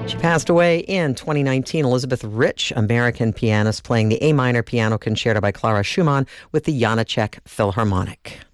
She passed away in 2019. Elizabeth Rich, American pianist, playing the A minor piano concerto by Clara Schumann with the Janáček Philharmonic.